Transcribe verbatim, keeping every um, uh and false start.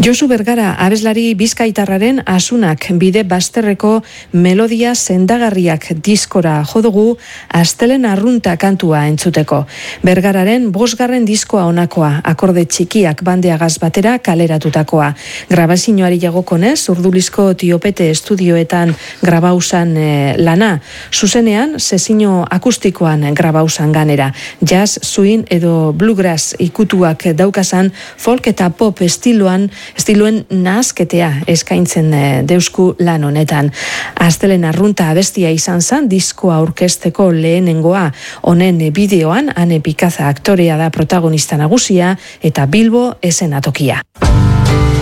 Josu Bergara abeslari bizkaitarraren asunak bide bazterreko melodia sendagarriak diskora jodugu astelen arrunta kantua entzuteko. Bergararen bosgarren diskoa honakoa, akorde txikiak bandeagaz batera kaleratutakoa. Grabazioari jagokonez, Urdulizko Tiopete estudioetan grabausan e, lana. Zuzenean, sesino akustikoan grabausan ganera. Jazz, swing edo bluegrass ikutuak daukazan folk eta pop estiloan estiloen nahazketea eskaintzen deusku lan honetan. Astelen arrunta abestia izan zen diskoa aurkezteko lehenengoa. Honen bideoan Ane Pikaza aktorea da protagonista nagusia eta Bilbo eszenatokia.